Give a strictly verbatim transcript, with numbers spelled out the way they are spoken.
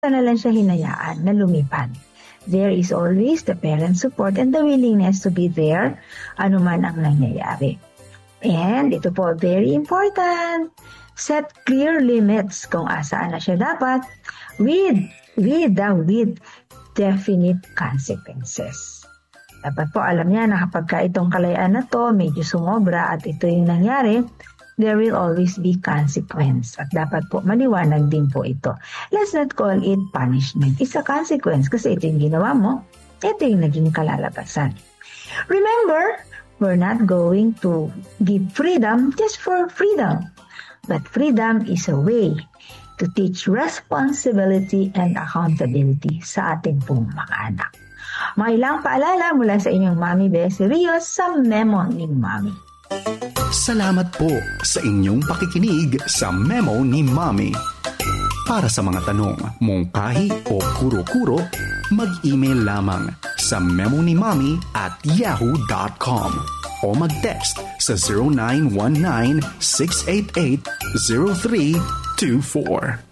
na lang siya hinayaan na lumipad. There is always the parent support and the willingness to be there anuman ang nangyayari. And ito po, very important, set clear limits kung asaan na siya dapat with, with, uh, with definite consequences. Dapat po alam niya na kapag ka itong kalayaan na to medyo sumobra at ito yung nangyari, there will always be consequence. At dapat po maliwanag din po ito. Let's not call it punishment. It's a consequence kasi ito yung ginawa mo. Ito yung naging kalalabasan. Remember, we're not going to give freedom just for freedom. But freedom is a way to teach responsibility and accountability sa ating pong mga anak. Mga ilang paalala mula sa inyong Mami Bessie Rios sa Memo ni Mami. Salamat po sa inyong pakikinig sa Memo ni Mami. Para sa mga tanong, mungkahi o kuro-kuro, mag-email lamang sa memonimami at yahoo dot com o mag-text sa zero nine one nine, six eight eight, zero three two four.